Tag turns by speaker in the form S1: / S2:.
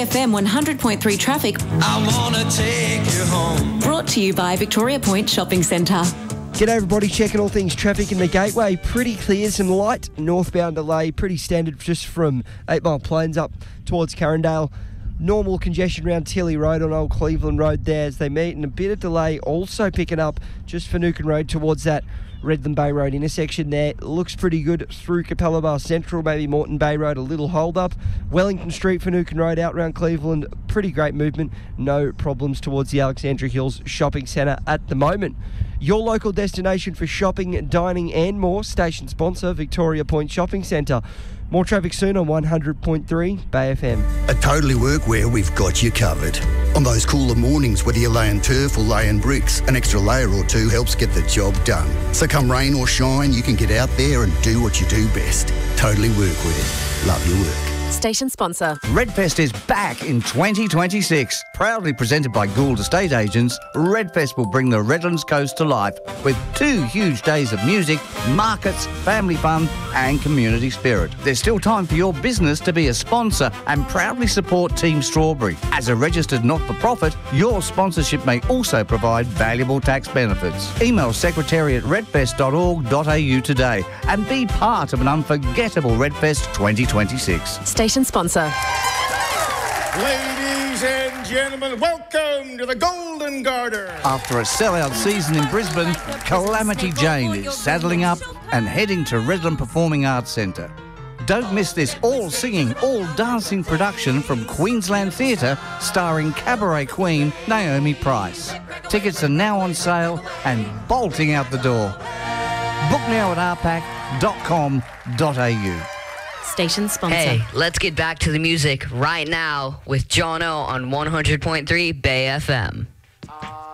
S1: FM 100.3 traffic.
S2: I wanna take you home.
S1: Brought to you by Victoria Point Shopping Centre.
S3: G'day everybody, checking all things traffic in the Gateway. Pretty clear, some light northbound delay, pretty standard just from 8 Mile Plains up towards Carindale. Normal congestion around Tilly Road on Old Cleveland Road there as they meet, and a bit of delay also picking up just for Nukin Road towards that Redland Bay Road intersection there. Looks pretty good through Capella Bar Central, maybe Moreton Bay Road, a little hold up. Wellington Street for Nukin Road out around Cleveland, pretty great movement. No problems towards the Alexandra Hills Shopping Centre at the moment. Your local destination for shopping, dining and more. Station sponsor, Victoria Point Shopping Centre. More traffic soon on 100.3 Bay FM.
S4: At Totally Workwear, we've got you covered. On those cooler mornings, whether you're laying turf or laying bricks, an extra layer or two helps get the job done. So come rain or shine, you can get out there and do what you do best. Totally Workwear. Love your work.
S5: Station sponsor.
S6: Redfest is back in 2026. Proudly presented by Gould Estate Agents, Redfest will bring the Redlands Coast to life with 2 huge days of music, markets, family fun and community spirit. There's still time for your business to be a sponsor and proudly support Team Strawberry. As a registered not-for-profit, your sponsorship may also provide valuable tax benefits. Email secretary@redfest.org.au today and be part of an unforgettable Redfest 2026.
S5: Station sponsor.
S7: Ladies and gentlemen, welcome to the Golden Garter.
S6: After a sellout season in Brisbane, Calamity Jane is saddling up and heading to Redland Performing Arts Centre. Don't miss this all-singing, all-dancing production from Queensland Theatre starring cabaret queen Naomi Price. Tickets are now on sale and bolting out the door. Book now at rpac.com.au.
S5: Station sponsor.
S8: Hey, let's get back to the music right now with John O on 100.3 Bay FM.